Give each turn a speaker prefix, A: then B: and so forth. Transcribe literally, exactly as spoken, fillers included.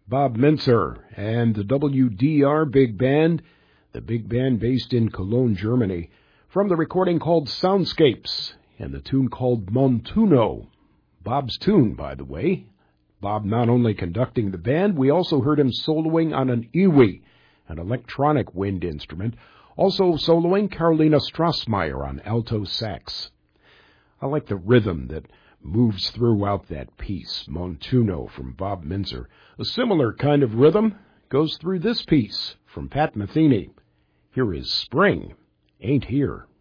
A: Bob Mintzer and the W D R Big Band, the big band based in Cologne, Germany, from the recording called Soundscapes and the tune called Montuno. Bob's tune, by the way. Bob not only conducting the band, we also heard him soloing on an iwi, an electronic wind instrument, also soloing Carolina Strassmeyer on alto sax. I like the rhythm that moves throughout that piece, Montuno from Bob Mintzer. A similar kind of rhythm goes through this piece from Pat Metheny. Here is Spring Ain't Here.